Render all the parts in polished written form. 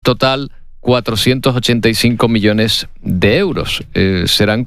total 485 millones de euros. Serán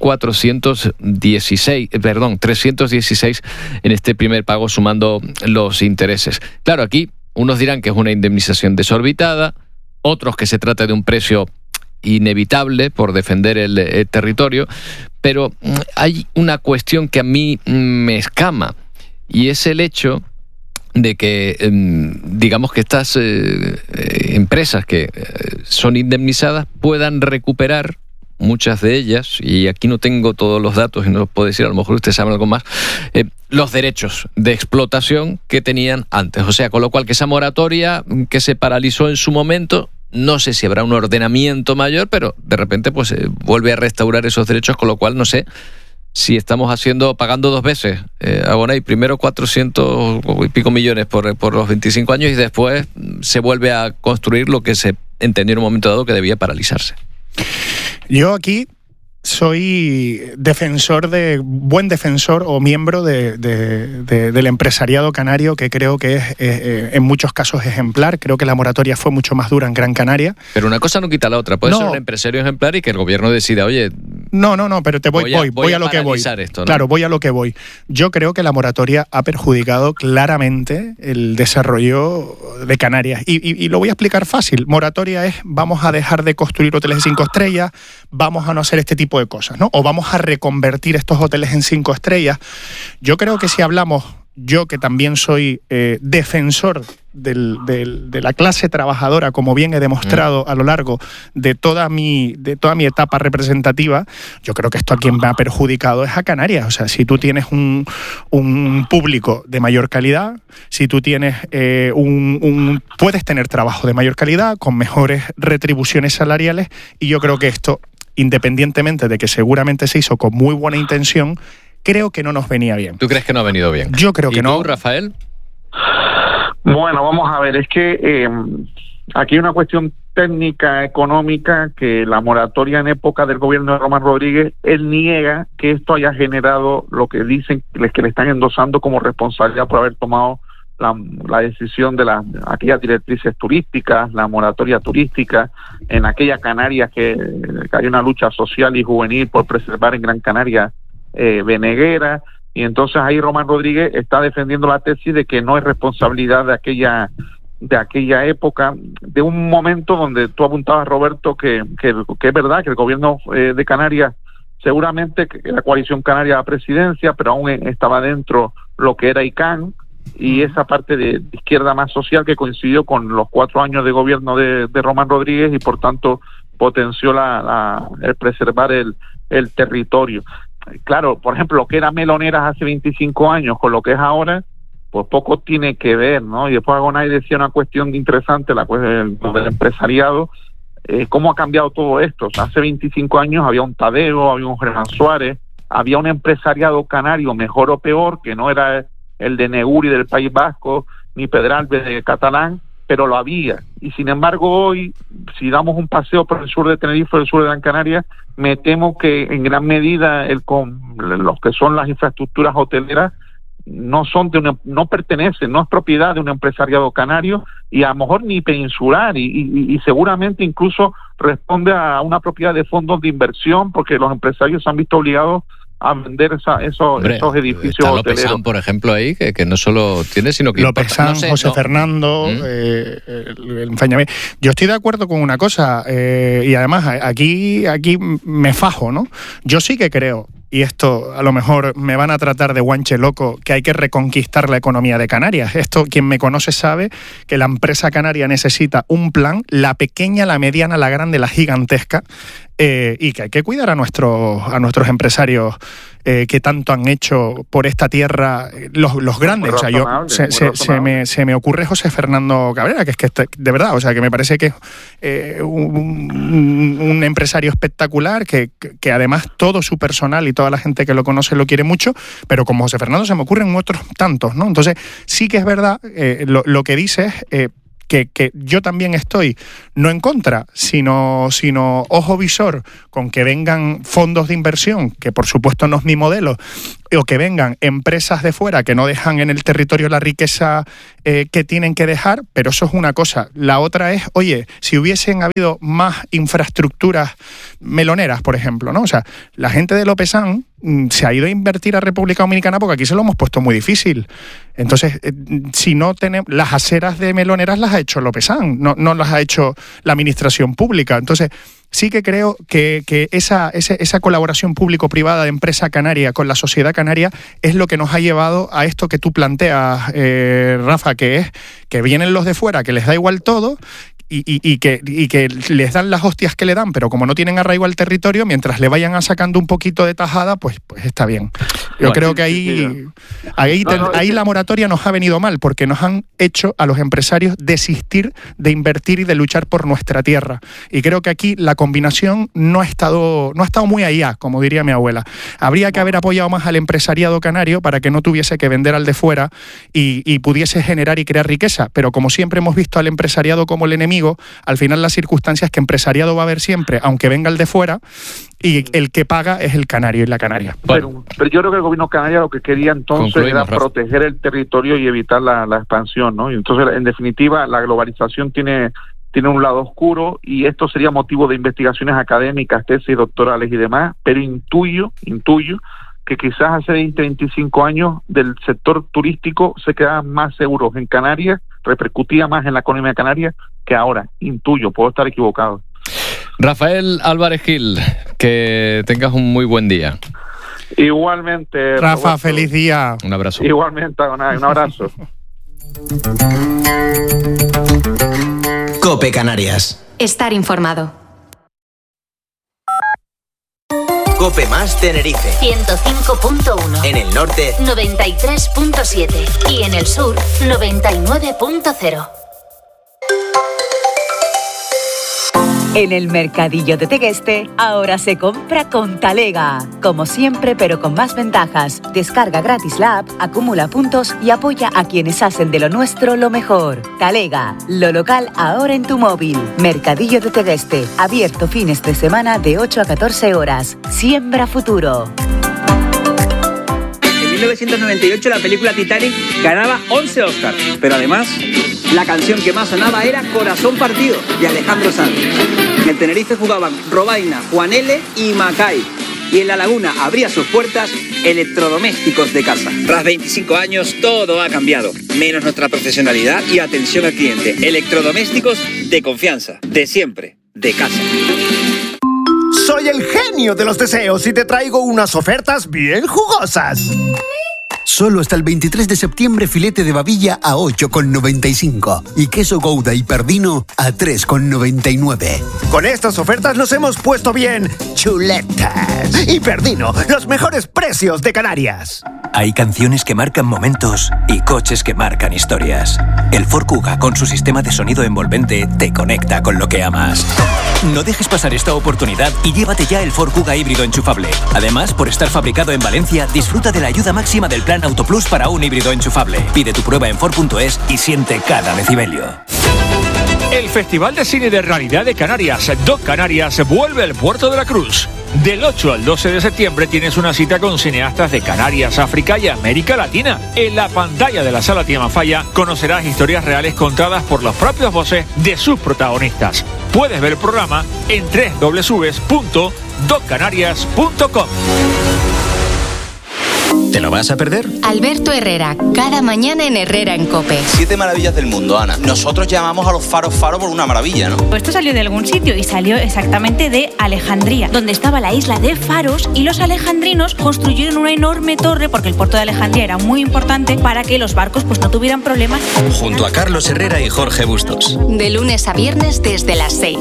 316 en este primer pago sumando los intereses. Claro, aquí unos dirán que es una indemnización desorbitada, otros que se trata de un precio inevitable por defender el territorio, pero hay una cuestión que a mí me escama, y es el hecho de que, digamos que estas empresas que son indemnizadas puedan recuperar, muchas de ellas, y aquí no tengo todos los datos y no los puedo decir, a lo mejor usted sabe algo más, los derechos de explotación que tenían antes. O sea, con lo cual que esa moratoria que se paralizó en su momento, no sé si habrá un ordenamiento mayor, pero de repente pues vuelve a restaurar esos derechos, con lo cual no sé si estamos pagando dos veces. Abonay, primero 400 y pico millones por los 25 años y después se vuelve a construir lo que se entendió en un momento dado que debía paralizarse. Yo aquí soy buen defensor o miembro del empresariado canario, que creo que es en muchos casos ejemplar. Creo que la moratoria fue mucho más dura en Gran Canaria. Pero una cosa no quita la otra. Puede ser un empresario ejemplar y que el gobierno decida, oye... No, pero voy a lo que voy. Esto, ¿no? Claro, voy a lo que voy. Yo creo que la moratoria ha perjudicado claramente el desarrollo de Canarias. Y lo voy a explicar fácil. Moratoria es: vamos a dejar de construir hoteles de 5 estrellas, vamos a no hacer este tipo de cosas, ¿no? O vamos a reconvertir estos hoteles en 5 estrellas. Yo creo que si hablamos, yo que también soy defensor de la clase trabajadora, como bien he demostrado a lo largo de toda mi etapa representativa, yo creo que esto a quien me ha perjudicado es a Canarias. O sea, si tú tienes un público de mayor calidad, si tú tienes puedes tener trabajo de mayor calidad, con mejores retribuciones salariales, y yo creo que esto, independientemente de que seguramente se hizo con muy buena intención, creo que no nos venía bien. ¿Tú crees que no ha venido bien? Yo creo que no. ¿Y tú, Rafael? Bueno, vamos a ver, es que aquí hay una cuestión técnica, económica, que la moratoria en época del gobierno de Román Rodríguez, él niega que esto haya generado lo que dicen que le están endosando como responsabilidad por haber tomado la decisión de aquellas directrices turísticas, la moratoria turística, en aquella Canarias que hay una lucha social y juvenil por preservar en Gran Canaria Veneguera, y entonces ahí Román Rodríguez está defendiendo la tesis de que no es responsabilidad de aquella época, de un momento donde tú apuntabas, Roberto, que es verdad que el gobierno de Canarias, seguramente que la coalición canaria a la presidencia, pero aún estaba dentro lo que era ICANN y esa parte de izquierda más social que coincidió con los 4 años de gobierno de Román Rodríguez, y por tanto potenció el preservar el territorio. Claro, por ejemplo, lo que era Meloneras hace 25 años con lo que es ahora, pues poco tiene que ver, ¿no? Y después Abonay decía una cuestión interesante, la cuestión del empresariado, cómo ha cambiado todo esto. O sea, hace 25 años había un Tadeo, había un Germán Suárez, había un empresariado canario mejor o peor, que no era el de Neguri del País Vasco, ni Pedralbes de Catalán, pero lo había. Y sin embargo hoy, si damos un paseo por el sur de Tenerife, el sur de Gran Canaria, me temo que en gran medida los que son las infraestructuras hoteleras no pertenecen, no es propiedad de un empresariado canario, y a lo mejor ni peninsular, y seguramente incluso responde a una propiedad de fondos de inversión, porque los empresarios se han visto obligados a vender esos edificios está hoteleros. López San, por ejemplo, ahí, que no solo tiene, sino que... López San, José Fernando, yo estoy de acuerdo con una cosa, y además aquí me fajo, ¿no? Yo sí que creo, y esto a lo mejor me van a tratar de guanche loco, que hay que reconquistar la economía de Canarias. Esto, quien me conoce sabe que la empresa canaria necesita un plan, la pequeña, la mediana, la grande, la gigantesca, y que hay que cuidar a nuestros empresarios que tanto han hecho por esta tierra, los grandes. O sea, se me ocurre José Fernando Cabrera, que es que de verdad, o sea, que me parece que es un empresario espectacular, que además todo su personal y toda la gente que lo conoce lo quiere mucho, pero como José Fernando se me ocurren otros tantos, ¿no? Entonces sí que es verdad lo que dices, que yo también estoy no en contra, sino ojo visor con que vengan fondos de inversión, que por supuesto no es mi modelo, o que vengan empresas de fuera que no dejan en el territorio la riqueza que tienen que dejar, pero eso es una cosa. La otra es, oye, si hubiesen habido más infraestructuras meloneras, por ejemplo, ¿no? O sea, la gente de Lopezán se ha ido a invertir a República Dominicana porque aquí se lo hemos puesto muy difícil. Entonces, si no tenemos las aceras de meloneras, las ha hecho Lopezán, no las ha hecho la administración pública. Entonces, sí que creo que esa colaboración público-privada de empresa canaria con la sociedad canaria es lo que nos ha llevado a esto que tú planteas, Rafa, que es que vienen los de fuera, que les da igual todo y que les dan las hostias que le dan, pero como no tienen arraigo al territorio, mientras le vayan sacando un poquito de tajada, pues está bien. Yo creo que ahí la moratoria nos ha venido mal, porque nos han hecho a los empresarios desistir de invertir y de luchar por nuestra tierra. Y creo que aquí la combinación no ha estado muy allá, como diría mi abuela. Habría que haber apoyado más al empresariado canario para que no tuviese que vender al de fuera y pudiese generar y crear riqueza. Pero como siempre hemos visto al empresariado como el enemigo, al final las circunstancias que empresariado va a haber siempre, aunque venga el de fuera, y el que paga es el canario y la canaria. Pero yo creo que el gobierno canario lo que quería entonces era proteger el territorio y evitar la expansión, ¿no? Y entonces, en definitiva, la globalización tiene un lado oscuro, y esto sería motivo de investigaciones académicas, tesis doctorales y demás, pero intuyo que quizás hace 20, 25 años del sector turístico se quedaban más seguros en Canarias, repercutía más en la economía canaria que ahora. Intuyo, puedo estar equivocado. Rafael Álvarez Gil, que tengas un muy buen día. Igualmente, Rafa, Roberto. feliz día. Un abrazo. Igualmente, Adonai, un abrazo. COPE Canarias. Estar informado. COPE más Tenerife. 105.1. En el norte, 93.7. Y en el sur, 99.0. En el Mercadillo de Tegueste, ahora se compra con Talega. Como siempre, pero con más ventajas. Descarga gratis la app, acumula puntos y apoya a quienes hacen de lo nuestro lo mejor. Talega, lo local ahora en tu móvil. Mercadillo de Tegueste, abierto fines de semana de 8 a 14 horas. Siembra futuro. En 1998 la película Titanic ganaba 11 Oscars, pero además la canción que más sonaba era Corazón Partido, de Alejandro Sanz. En el Tenerife jugaban Robaina, Juan L. y Macay. Y en La Laguna abría sus puertas Electrodomésticos de Casa. Tras 25 años todo ha cambiado, menos nuestra profesionalidad y atención al cliente. Electrodomésticos de confianza, de siempre, de casa. Soy el genio de los deseos y te traigo unas ofertas bien jugosas. Solo hasta el 23 de septiembre filete de babilla a 8,95 y queso Gouda y Perdino a 3,99. Con estas ofertas nos hemos puesto bien chuletas. Y Perdino, los mejores precios de Canarias. Hay canciones que marcan momentos y coches que marcan historias. El Ford Kuga, con su sistema de sonido envolvente, te conecta con lo que amas. No dejes pasar esta oportunidad y llévate ya el Ford Kuga híbrido enchufable. Además, por estar fabricado en Valencia, disfruta de la ayuda máxima del Plan Autoplus para un híbrido enchufable. Pide tu prueba en Ford.es y siente cada decibelio. El Festival de Cine de Realidad de Canarias, Doc Canarias, vuelve al Puerto de la Cruz. Del 8 al 12 de septiembre tienes una cita con cineastas de Canarias, África y América Latina. En la pantalla de la Sala Tía Mafaya conocerás historias reales contadas por las propias voces de sus protagonistas. Puedes ver el programa en www.doccanarias.com. ¿Te lo vas a perder? Alberto Herrera, cada mañana en Herrera en COPE. 7 maravillas del mundo, Ana. Nosotros llamamos a los faros por una maravilla, ¿no? Esto salió de algún sitio y salió exactamente de Alejandría, donde estaba la isla de Faros, y los alejandrinos construyeron una enorme torre, porque el puerto de Alejandría era muy importante, para que los barcos pues no tuvieran problemas. Junto a Carlos Herrera y Jorge Bustos. De lunes a viernes desde las 6.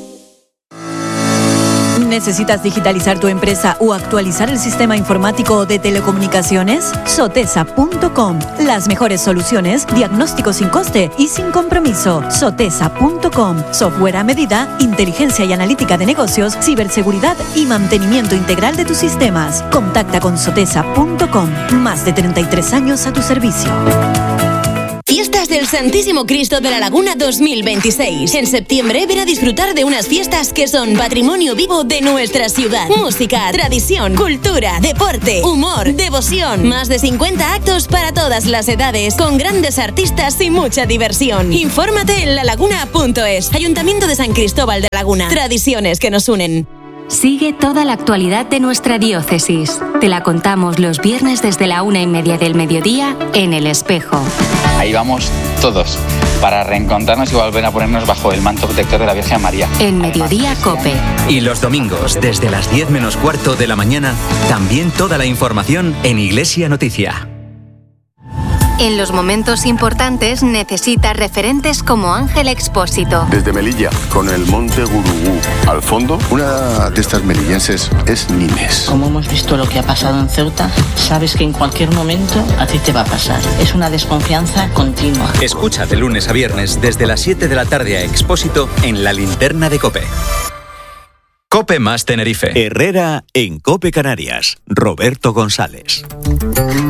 ¿Necesitas digitalizar tu empresa o actualizar el sistema informático de telecomunicaciones? Sotesa.com. Las mejores soluciones, diagnóstico sin coste y sin compromiso. Sotesa.com. Software a medida, inteligencia y analítica de negocios, ciberseguridad y mantenimiento integral de tus sistemas. Contacta con Sotesa.com. Más de 33 años a tu servicio. Fiestas del Santísimo Cristo de la Laguna 2026. En septiembre ven a disfrutar de unas fiestas que son patrimonio vivo de nuestra ciudad. Música, tradición, cultura, deporte, humor, devoción. Más de 50 actos para todas las edades, con grandes artistas y mucha diversión. Infórmate en lalaguna.es. Ayuntamiento de San Cristóbal de Laguna. Tradiciones que nos unen. Sigue toda la actualidad de nuestra diócesis. Te la contamos los viernes desde la 1:30 del mediodía en El Espejo. Ahí vamos todos, para reencontrarnos y volver a ponernos bajo el manto protector de la Virgen María. En Mediodía Cope. Y los domingos, desde las 10 menos cuarto de la mañana, también toda la información en Iglesia Noticia. En los momentos importantes necesitas referentes como Ángel Expósito. Desde Melilla, con el Monte Gurugú al fondo, una de estas melillenses es Nimes. Como hemos visto lo que ha pasado en Ceuta, sabes que en cualquier momento a ti te va a pasar. Es una desconfianza continua. Escucha de lunes a viernes desde las 7 de la tarde a Expósito en La Linterna de COPE. COPE más Tenerife. Herrera en COPE Canarias. Roberto González.